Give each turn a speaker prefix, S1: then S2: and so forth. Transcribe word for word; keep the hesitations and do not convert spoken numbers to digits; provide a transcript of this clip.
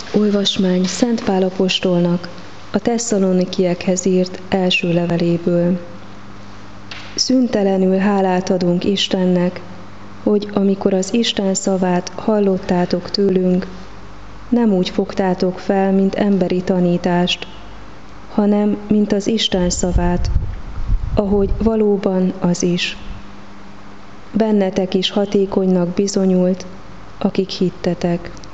S1: Olvasmány Szent Pál apostolnak a Tesszalonikiekhez írt első leveléből. Szüntelenül hálát adunk Istennek, hogy amikor az Isten szavát hallottátok tőlünk, nem úgy fogtátok fel, mint emberi tanítást, hanem mint az Isten szavát, ahogy valóban az is. Bennetek is hatékonynak bizonyult, akik hittetek.